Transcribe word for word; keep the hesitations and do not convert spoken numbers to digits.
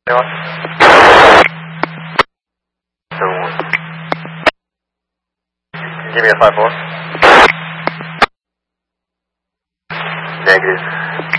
Anyone? Seven one. Give me a five four. Negative.